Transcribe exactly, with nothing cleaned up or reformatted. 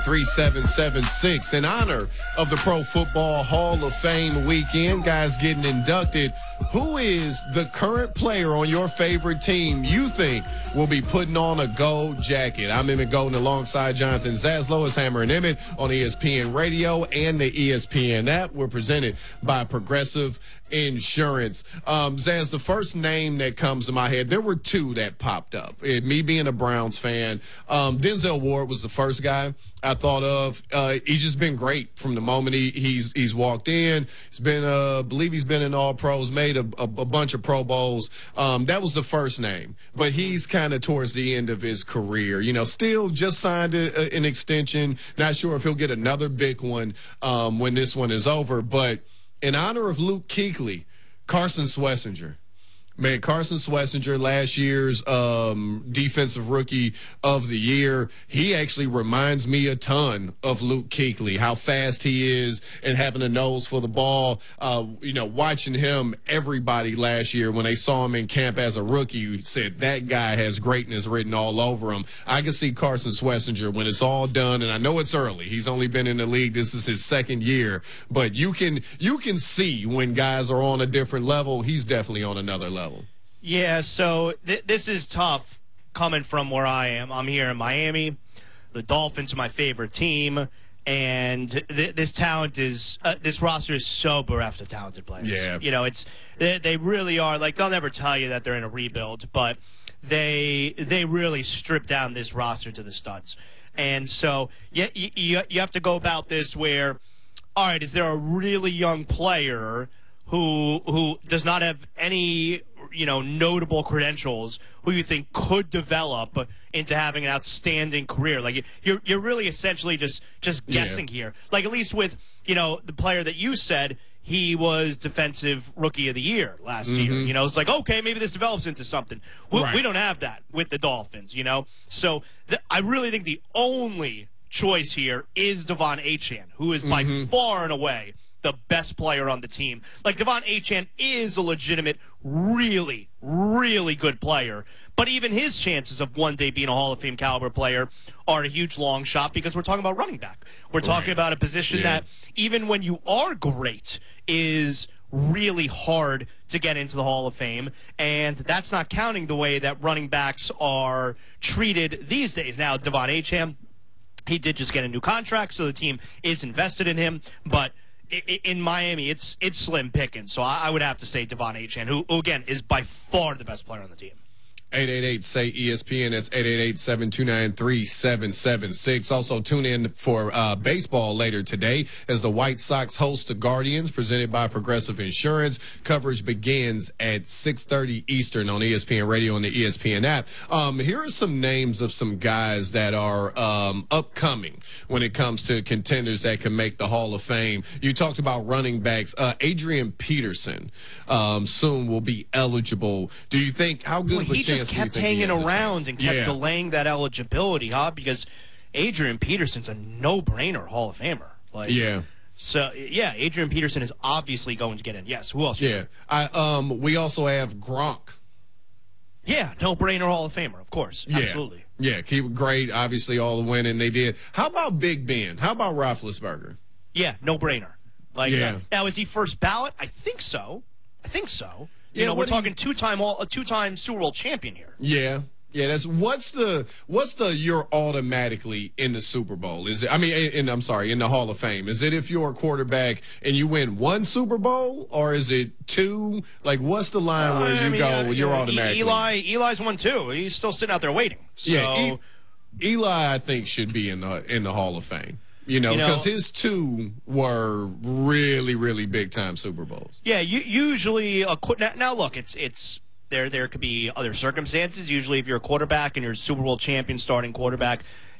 three seven seven six. In honor of the Pro Football Hall of Fame weekend, guys getting inducted, who is the current player on your favorite team you think will be putting on a gold jacket? I'm Emmett Golden alongside Jonathan Zaslow. It's Hammer and Emmett on E S P N Radio and the E S P N app. We're presented by Progressive Insurance. Um, Zaz, the first name that comes to my head, there were two that popped up. It, me being a Browns fan, um, Denzel Ward was the first guy I thought of. Uh, he's just been great from the moment he, he's he's walked in. He's been, uh, I believe he's been in All Pros, made a, a, a bunch of Pro Bowls. Um, that was the first name, but he's kind of towards the end of his career. You know, still just signed a, a, an extension. Not sure if he'll get another big one um, when this one is over, but in honor of Luke Kuechly, Carson Schlesinger. Man, Carson Schlesinger, last year's um, defensive rookie of the year, he actually reminds me a ton of Luke Kuechly, how fast he is and having a nose for the ball. Uh, you know, watching him, everybody last year when they saw him in camp as a rookie said that guy has greatness written all over him. I can see Carson Schlesinger when it's all done, and I know it's early. He's only been in the league. This is his second year, but you can you can see when guys are on a different level. He's definitely on another level. Yeah, so th this is tough coming from where I am. I'm here in Miami. The Dolphins are my favorite team, and th this talent is uh, this roster is so bereft of talented players. Yeah, you know, it's they, they really are. Like, they'll never tell you that they're in a rebuild, but they they really strip down this roster to the studs. And so you you, you have to go about this where, all right, is there a really young player who who does not have any, you know, notable credentials, who you think could develop into having an outstanding career? Like, you're you're really essentially just just guessing yeah. here. Like, at least with, you know, the player that you said, he was defensive rookie of the year last mm-hmm. year. You know, it's like, okay, maybe this develops into something. We, right. we don't have that with the Dolphins, you know? So th I really think the only choice here is Devon Achane, who is by mm-hmm. far and away the best player on the team. Like, Devon Achane is a legitimate, really, really good player. But even his chances of one day being a Hall of Fame caliber player are a huge long shot, because we're talking about running back. We're talking right. about a position yeah. that, even when you are great, is really hard to get into the Hall of Fame. And that's not counting the way that running backs are treated these days. Now, Devon Achane, he did just get a new contract, so the team is invested in him. But in Miami, it's it's slim pickings. So I would have to say Devon Achane, who, who, again, is by far the best player on the team. eight eight eight, say E S P N. That's eight eight eight, seven two nine, three seven seven six. Also, tune in for uh, baseball later today as the White Sox host the Guardians, presented by Progressive Insurance. Coverage begins at six thirty Eastern on E S P N Radio and the E S P N app. Um, here are some names of some guys that are um, upcoming when it comes to contenders that can make the Hall of Fame. You talked about running backs. Uh, Adrian Peterson um, soon will be eligible. Do you think, how good of a chance just kept hanging around and kept yeah. delaying that eligibility, huh? Because Adrian Peterson's a no-brainer Hall of Famer. Like, yeah. So, yeah, Adrian Peterson is obviously going to get in. Yes, who else? Yeah. I, um, we also have Gronk. Yeah, no-brainer Hall of Famer, of course. Yeah. Absolutely. Yeah, keep great, obviously, all the winning they did. How about Big Ben? How about Roethlisberger? Yeah, no-brainer. Like, yeah. uh, now, is he first ballot? I think so. I think so. You yeah, know, we're talking you... two-time all a two-time Super Bowl champion here. Yeah, yeah. That's what's the what's the you're automatically in the Super Bowl? Is it? I mean, and I'm sorry, in the Hall of Fame. Is it if you're a quarterback and you win one Super Bowl, or is it two? Like, what's the line uh, where you I mean, go? Uh, you're uh, automatically. Eli, Eli's won two. He's still sitting out there waiting. So. Yeah, e Eli, I think, should be in the in the Hall of Fame. You know, because you know, his two were really, really big-time Super Bowls. Yeah, you, usually a now, now look, it's it's there. There could be other circumstances. Usually, if you're a quarterback and you're a Super Bowl champion, starting quarterback,